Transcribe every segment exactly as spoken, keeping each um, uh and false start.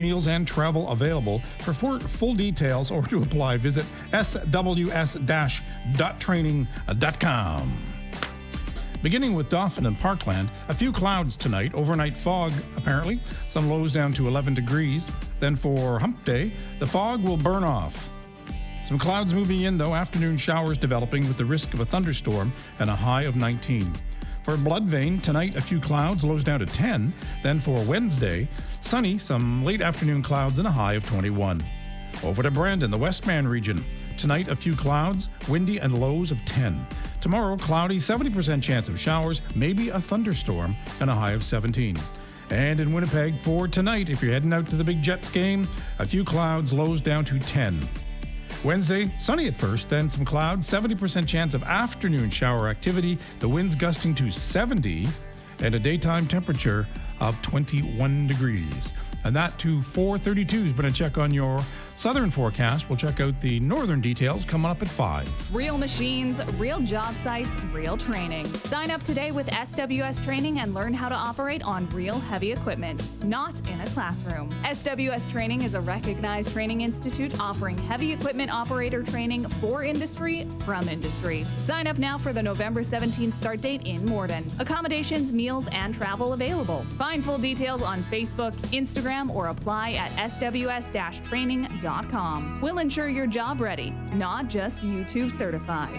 Meals and travel available. For full, full details or to apply, visit s w s dash dot training dot com. Beginning with Dauphin and Parkland, a few clouds tonight, overnight fog apparently, some lows down to eleven degrees. Then for Hump Day, the fog will burn off. Some clouds moving in though, afternoon showers developing with the risk of a thunderstorm and a high of nineteen. For Bloodvein, tonight a few clouds, lows down to ten. Then for Wednesday, sunny, some late afternoon clouds and a high of twenty-one. Over to Brandon, the Westman region. Tonight a few clouds, windy and lows of ten. Tomorrow, cloudy, seventy percent chance of showers, maybe a thunderstorm and a high of seventeen. And in Winnipeg for tonight, if you're heading out to the big Jets game, a few clouds, lows down to ten. Wednesday, sunny at first, then some clouds, seventy percent chance of afternoon shower activity, the winds gusting to seventy, and a daytime temperature of twenty-one degrees. And that to four thirty-two has been a check on your southern forecast. We'll check out the northern details coming up at five. Real machines, real job sites, real training. Sign up today with S W S Training and learn how to operate on real heavy equipment, not in a classroom. S W S Training is a recognized training institute offering heavy equipment operator training for industry from industry. Sign up now for the November seventeenth start date in Morden. Accommodations, meals, and travel available. Find full details on Facebook, Instagram, or apply at s w s dash training dot com. We'll ensure you're job ready, not just YouTube certified.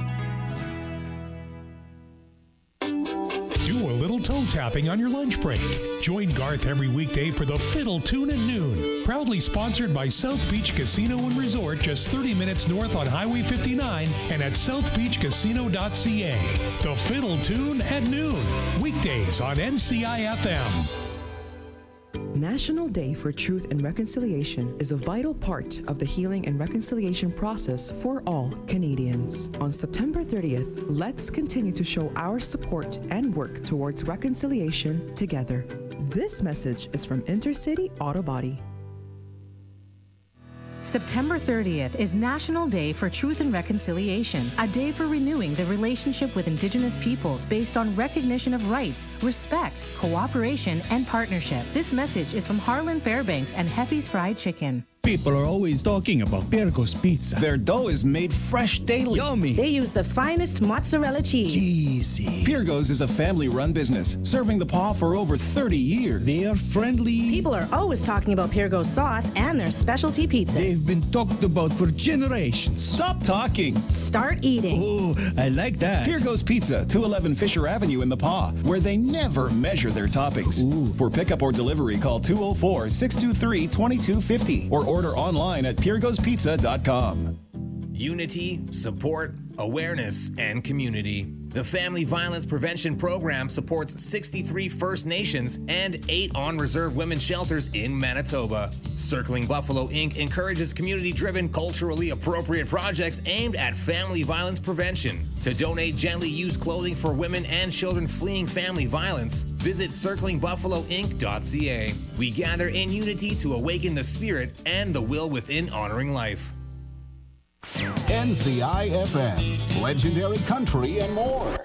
Do a little toe tapping on your lunch break. Join Garth every weekday for the Fiddle Tune at noon. Proudly sponsored by South Beach Casino and Resort, just thirty minutes north on Highway fifty-nine and at south beach casino dot c a. The Fiddle Tune at noon. Weekdays on N C I F M. National Day for Truth and Reconciliation is a vital part of the healing and reconciliation process for all Canadians. On September thirtieth, let's continue to show our support and work towards reconciliation together. This message is from Intercity Auto Body. September thirtieth is National Day for Truth and Reconciliation, a day for renewing the relationship with Indigenous peoples based on recognition of rights, respect, cooperation, and partnership. This message is from Harlan Fairbanks and Heffy's Fried Chicken. People are always talking about Pirco's Pizza. Their dough is made fresh daily. Yummy. They use the finest mozzarella cheese. Cheesy. Pirco's is a family-run business, serving the paw for over thirty years. They are friendly. People are always talking about Pirco's sauce and their specialty pizzas. They've been talked about for generations. Stop talking. Start eating. Oh, I like that. Pirco's Pizza, two eleven Fisher Avenue in the Paw, where they never measure their toppings. Ooh. For pickup or delivery, call two oh four, six two three, two two five oh or order online at pirgos pizza dot com. Unity, support, awareness, and community. The Family Violence Prevention Program supports sixty-three First Nations and eight on-reserve women's shelters in Manitoba. Circling Buffalo Incorporated encourages community-driven, culturally appropriate projects aimed at family violence prevention. To donate gently used clothing for women and children fleeing family violence, visit circling buffalo inc dot c a. We gather in unity to awaken the spirit and the will within honoring life. N C I F M, legendary country and more.